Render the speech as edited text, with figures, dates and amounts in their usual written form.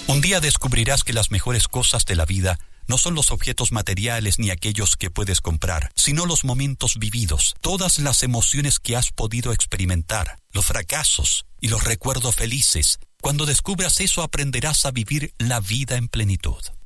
Un día descubrirás que las mejores cosas de la vida no son los objetos materiales ni aquellos que puedes comprar, sino los momentos vividos, todas las emociones que has podido experimentar, los fracasos y los recuerdos felices. Cuando descubras eso, aprenderás a vivir la vida en plenitud.